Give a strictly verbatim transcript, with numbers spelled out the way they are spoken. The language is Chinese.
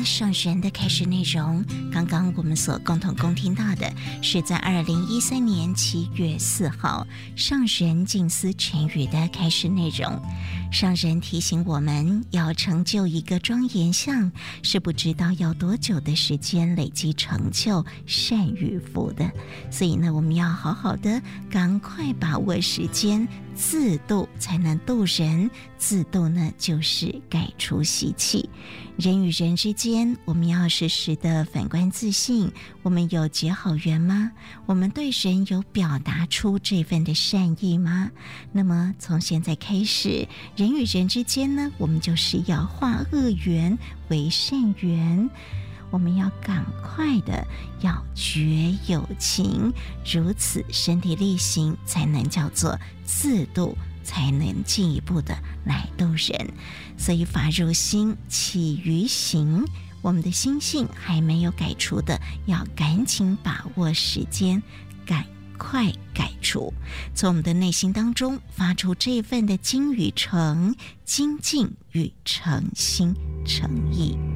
上人的开示内容，刚刚我们所共同共听到的是在二零一三年七月四号上人静思晨语的开示内容。上人提醒我们，要成就一个庄严相，是不知道要多久的时间累积成就善与福的。所以呢，我们要好好的赶快把握时间，自度才能度人，自度呢就是改除习气。人与人之间，我们要时时的反观自信，我们有结好缘吗？我们对人有表达出这份的善意吗？那么从现在开始，人与人之间呢，我们就是要化恶缘为善缘，我们要赶快的要觉有情，如此身体力行，才能叫做自度，才能进一步的来度人。所以法入心，起于行，我们的心性还没有改除的，要赶紧把握时间，赶快改除，从我们的内心当中发出这份的精与诚，精进与诚心诚意。